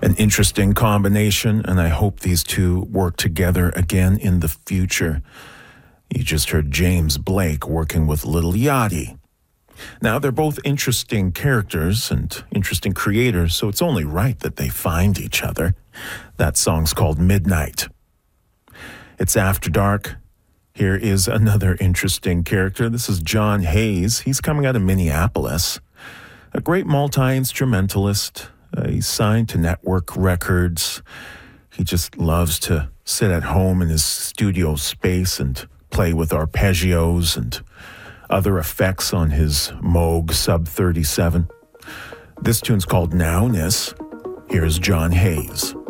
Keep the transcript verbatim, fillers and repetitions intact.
An interesting combination, and I hope these two work together again in the future. You just heard James Blake working with Lil Yachty. Now, they're both interesting characters and interesting creators, so it's only right that they find each other. That song's called Midnight. It's After Dark. Here is another interesting character. This is John Hayes. He's coming out of Minneapolis. A great multi-instrumentalist. Uh, he's signed to Network Records. He just loves to sit at home in his studio space and play with arpeggios and other effects on his Moog Sub thirty-seven. This tune's called Nowness. Here's John Hayes.